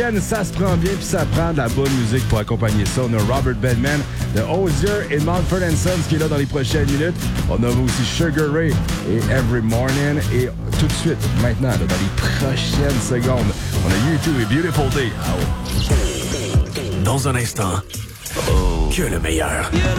Ça se prend bien puis ça prend de la bonne musique pour accompagner ça. On a Robert Bedman de Hozier et Mumford & Sons qui est là dans les prochaines minutes. On a aussi Sugar Ray et Every Morning. Et tout de suite, maintenant, là, dans les prochaines secondes, on a U2 et Beautiful Day. Dans un instant, que le meilleur.